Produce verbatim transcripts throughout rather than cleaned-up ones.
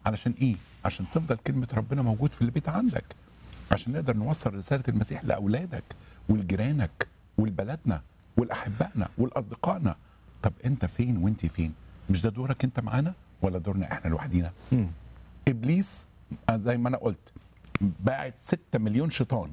علشان ايه؟ عشان تفضل كلمه ربنا موجود في البيت عندك، عشان نقدر نوصل رساله المسيح لاولادك ولجيرانك ولبلدنا ولاحبائنا ولاصدقائنا. طب انت فين وانت فين؟ مش ده دورك انت معانا ولا دورنا احنا لوحدينا؟ ابليس زي ما انا قلت باعت ستة مليون شيطان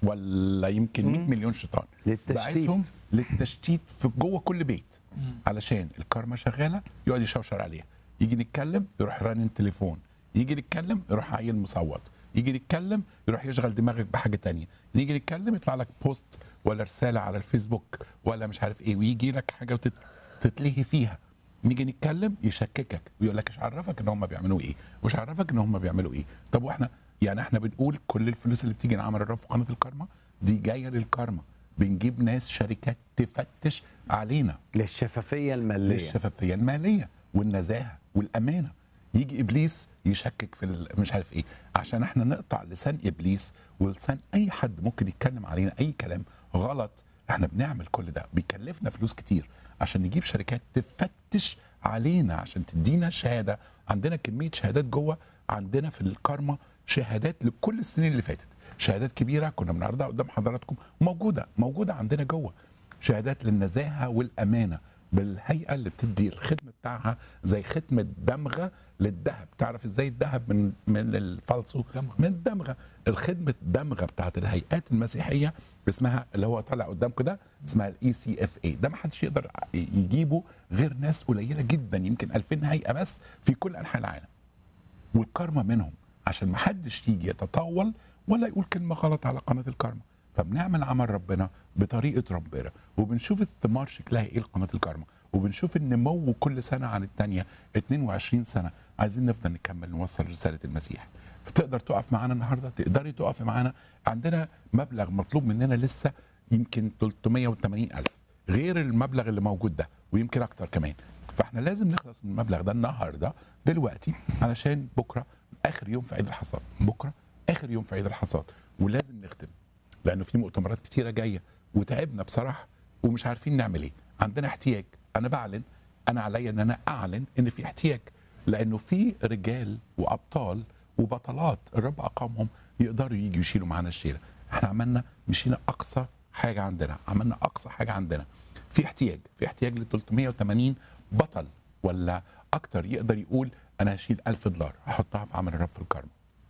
ولا يمكن مئة مليون شيطان للتشتيت. باعتهم للتشتيت في جوه كل بيت، علشان الكارما شغاله يقعد يشوشر عليها، يجي نتكلم يروح رانن تليفون، يجي نتكلم يروح عيل مصوت، يجي نتكلم يروح يشغل دماغك بحاجه تانية، نيجي نتكلم يطلع لك بوست ولا رساله على الفيسبوك ولا مش عارف ايه، ويجي لك حاجه وتتلهي فيها، نيجي نتكلم يشككك ويقول لك ايش عرفك ان هم بيعملوا ايه، وايش عرفك ان هم بيعملوا ايه. طب واحنا يعني احنا بنقول كل الفلوس اللي بتيجي نعمل الرب في قناه الكارما دي جايه للكارما، بنجيب ناس شركات تفتش علينا للشفافيه الماليه. للشفافيه الماليه والنزاهه والامانه. يجي ابليس يشكك في ال- مش عارف ايه، عشان احنا نقطع لسان ابليس ولسان اي حد ممكن يتكلم علينا اي كلام غلط. احنا بنعمل كل ده بيكلفنا فلوس كتير عشان نجيب شركات تفتش علينا عشان تدينا شهاده. عندنا كميه شهادات جوه عندنا في الكارما، شهادات لكل السنين اللي فاتت، شهادات كبيره كنا بنعرضها قدام حضراتكم، موجوده موجوده عندنا جوه، شهادات للنزاهه والامانه بالهيئه اللي بتدي الختم بتاعها زي ختم الدمغه للذهب. تعرف ازاي الذهب من من الفالصو؟ دمغة. من الدمغه. الخدمه الدمغه بتاعت الهيئات المسيحيه اسمها اللي هو طالع قدامكم ده اسمها الاي سي اف اي، ده ما حدش يقدر يجيبه غير ناس قليله جدا، يمكن ألفين هيئه بس في كل انحاء العالم، والكارما منهم، عشان ما حدش يجي يتطاول ولا يقول كلمه غلط على قناه الكارما. فبنعمل عمل ربنا بطريقه ربنا، وبنشوف الثمار شكلها ايه لقناه الكارما، وبنشوف النمو كل سنه عن الثانيه اتنين وعشرين سنه. عايزين نفضل نكمل نوصل رساله المسيح. فتقدر تقف معانا النهارده، تقدري تقف معانا. عندنا مبلغ مطلوب مننا لسه يمكن ثلاثمائة وثمانين ألف غير المبلغ اللي موجود ده ويمكن اكتر كمان. فاحنا لازم نخلص من المبلغ ده النهارده دلوقتي، علشان بكره اخر يوم في عيد الحصاد، بكره اخر يوم في عيد الحصاد، ولازم نختم لانه في مؤتمرات كتيره جايه وتعبنا بصراحه ومش عارفين نعمل ايه. عندنا احتياج، انا بعلن، انا عليا ان انا اعلن ان في احتياج، لانه في رجال وابطال وبطلات الرب اقامهم يقدروا يجوا يشيلوا معانا الشيله. احنا عملنا مشينا اقصى حاجه عندنا، عملنا اقصى حاجه عندنا. في احتياج، في احتياج ل ثلاثمائة وثمانين بطل ولا اكتر يقدر يقول انا هشيل ألف دولار هحطها في عمل الرب في الكارما،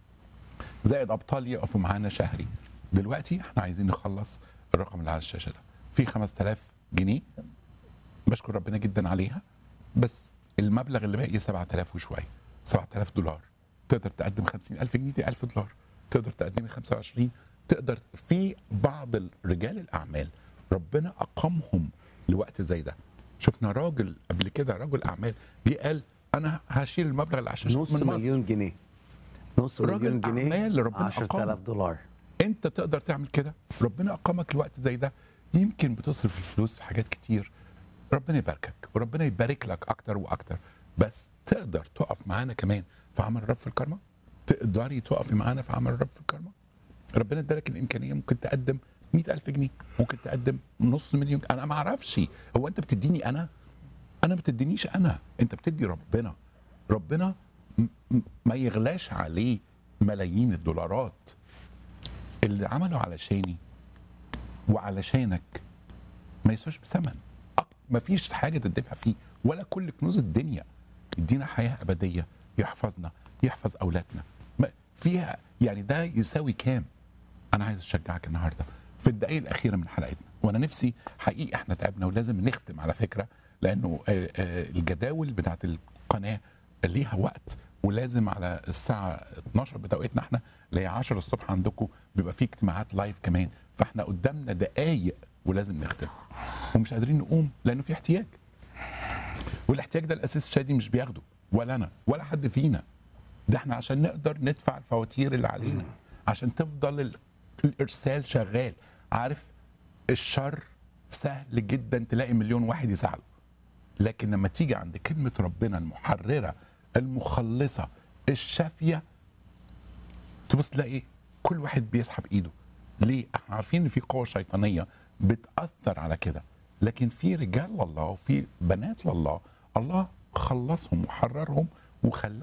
زائد ابطال يقفوا معانا شهري. دلوقتي احنا عايزين نخلص الرقم اللي على الشاشه ده، في خمسة آلاف جنيه بشكر ربنا جدا عليها، بس المبلغ اللي باقي سبعة آلاف وشويه، سبعة آلاف دولار. تقدر تقدم خمسين ألف جنيه دي ألف دولار، تقدر تقدمي خمسة وعشرين، تقدر. في بعض رجال الاعمال ربنا اقامهم لوقت زي ده. شفنا راجل قبل كده، رجل اعمال جه قال انا هشيل المبلغ اللي على الشاشه نص من مصر. مليون جنيه نص راجل مليون جنيه أعمال اللي ربنا عشرة آلاف أقامه. دولار. انت تقدر تعمل كده، ربنا اقامك لوقت زي ده. يمكن بتصرف الفلوس في حاجات كتير، ربنا يباركك وربنا يبارك لك اكتر واكتر، بس تقدر تقف معانا كمان في عمل الرب في الكارما. تقدري تقفي معانا في عمل الرب في الكارما. ربنا ادالك الامكانيه، ممكن تقدم مئة ألف جنيه، ممكن تقدم نص مليون. انا ما اعرفش، هو انت بتديني انا؟ انا ما بتدينيش انا، انت بتدي ربنا. ربنا م- م- ما يغلاش عليه ملايين الدولارات. اللي عمله علشاني وعلشانك ما يسواش بثمن. ما فيش حاجه تدفع فيه ولا كل كنوز الدنيا. يدينا حياه ابديه، يحفظنا، يحفظ اولادنا، ما فيها يعني ده يساوي كام؟ انا عايز اشجعك النهارده في الدقائق الاخيره من حلقتنا، وانا نفسي حقيقي احنا تعبنا ولازم نختم على فكره، لانه آه، آه، الجداول بتاعت القناه ليها وقت، ولازم على الساعه اتناشر بتوقيتنا احنا اللي هي عشرة الصبح عندكم بيبقى في اجتماعات لايف كمان، فاحنا قدامنا دقائق ولازم نختم ومش قادرين نقوم لانه في احتياج. والاحتياج ده الاساس الشادي مش بياخده ولا انا ولا حد فينا، ده احنا عشان نقدر ندفع الفواتير اللي علينا، عشان تفضل ال- الارسال شغال. عارف الشر سهل جدا تلاقي مليون واحد يساعده، لكن لما تيجي عند كلمه ربنا المحرره المخلصه الشافيه تبص تلاقي كل واحد بيسحب ايده. ليه؟ احنا عارفين ان في قوه شيطانيه بتاثر على كده، لكن في رجال الله وفي بنات لله الله خلصهم وحررهم وخلاهم